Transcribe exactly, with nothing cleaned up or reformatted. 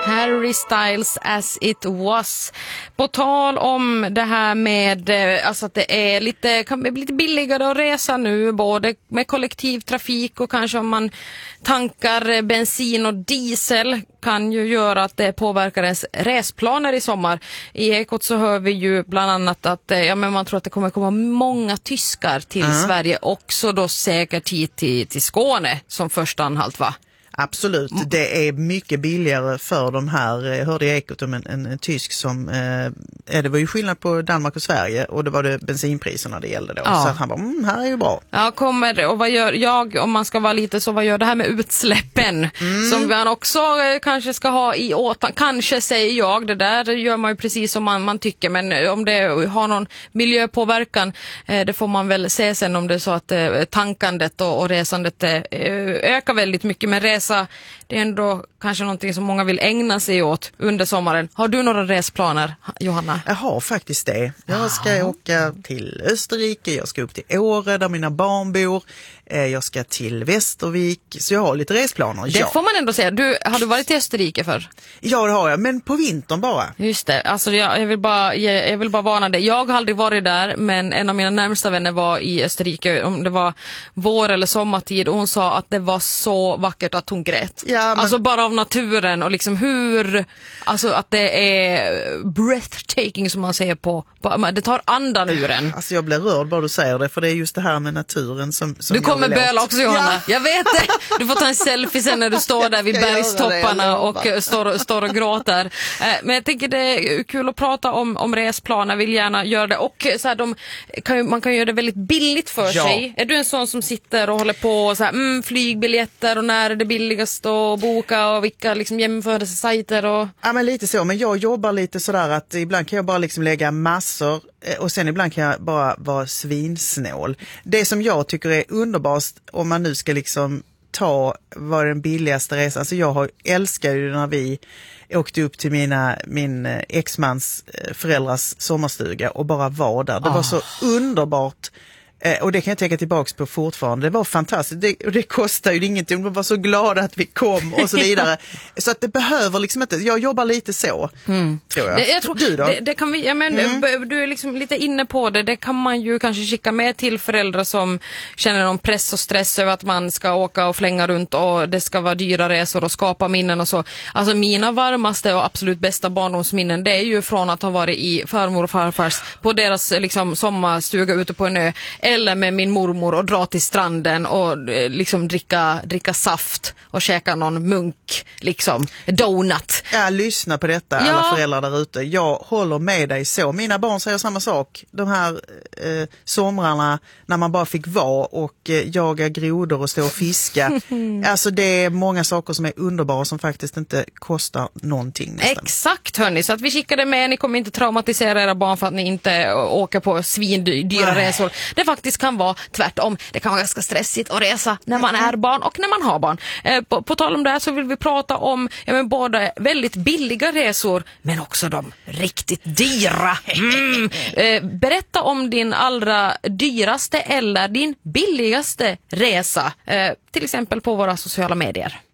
Harry Styles As It Was. På tal om det här med alltså att det är lite, kan bli lite billigare att resa nu, både med kollektivtrafik och kanske om man tankar bensin och diesel, kan ju göra att det påverkar ens resplaner i sommar. I Ekot så hör vi ju bland annat att ja, men man tror att det kommer komma många tyskar till uh-huh. Sverige, också då säkert hit till, till Skåne som första anhalt, va? Absolut, det är mycket billigare för de här. Jag hörde i Ekot om en, en, en tysk som, eh, det var ju skillnad på Danmark och Sverige, och det var det bensinpriserna det gällde då. Ja. Så att han bara, mm, här är ju bra. Ja, kommer, och vad gör jag, om man ska vara lite så, vad gör det här med utsläppen? Mm. Som man också eh, kanske ska ha i åtanke, kanske säger jag, det där gör man ju precis som man, man tycker, men om det har någon miljöpåverkan, eh, det får man väl se sen, om det är så att eh, tankandet och, och resandet eh, ökar väldigt mycket, med resa. Det är ändå kanske någonting som många vill ägna sig åt under sommaren. Har du några resplaner, Johanna? Jag har faktiskt det. Jag ska ah. åka till Österrike, jag ska upp till Åre där mina barn bor. Jag ska till Västervik, så jag har lite resplaner. Det ja. får man ändå säga. Du, har du varit i Österrike för? Ja, det har jag, men på vintern bara. Just det, alltså jag, jag, vill bara, jag, jag vill bara varna dig. Jag har aldrig varit där, men en av mina närmsta vänner var i Österrike, om det var vår eller sommartid, och hon sa att det var så vackert att hon grät. Ja, men... Alltså bara av naturen och liksom hur, alltså att det är breathtaking som man säger på, på det tar andan ur en. Alltså jag blir rörd bara du säger det, för det är just det här med naturen som, som du kommer böla också, Johanna. Ja. Jag vet det. Du får ta en selfie sen när du står där vid bergstopparna och står, står och gråter. Men jag tänker det är kul att prata om, om resplaner, vill gärna göra det. Och så här, de, kan ju, man kan göra det väldigt billigt för ja. sig. Är du en sån som sitter och håller på och så här, mm, flygbiljetter och när är det billigast att boka och vilka liksom jämförelsesajter och... Ja, men lite så. Men jag jobbar lite sådär att ibland kan jag bara liksom lägga massor och sen ibland kan jag bara vara svinsnål. Det som jag tycker är underbart, om man nu ska liksom ta vad den billigaste resan. Alltså jag har, älskar ju när vi åkte upp till mina, min exmans föräldrars sommarstuga och bara var där. Det var så underbart. Och det kan jag tänka tillbaks på fortfarande. Det var fantastiskt. Det, och det kostar ju ingenting. De var så glada att vi kom och så vidare. Så att det behöver liksom inte... Jag jobbar lite så, mm. tror jag. Det, jag tror, du då? Det, det kan vi, ja, men, mm. Du är liksom lite inne på det. Det kan man ju kanske skicka med till föräldrar som känner någon press och stress över att man ska åka och flänga runt och det ska vara dyra resor och skapa minnen och så. Alltså mina varmaste och absolut bästa barndomsminnen, det är ju från att ha varit i farmor och farfars på deras liksom, sommarstuga ute på en ö, eller med min mormor och dra till stranden och liksom dricka, dricka saft och käka någon munk, liksom, donut. Ja, lyssna på detta, ja. Alla föräldrar där ute. Jag håller med dig så. Mina barn säger samma sak. De här eh, somrarna när man bara fick vara och eh, jaga grodor och stå och fiska. Alltså det är många saker som är underbara som faktiskt inte kostar någonting nästan. Exakt, hörni. Så att vi skickade med, ni kommer inte traumatisera era barn för att ni inte åker på svindyra resor. Det faktiskt kan vara tvärtom. Det kan vara ganska stressigt att resa när man är barn och när man har barn. Eh, på, på tal om det här så vill vi prata om ja, men både väldigt billiga resor men också de riktigt dyra. Mm. Eh, berätta om din allra dyraste eller din billigaste resa. Eh, till exempel på våra sociala medier.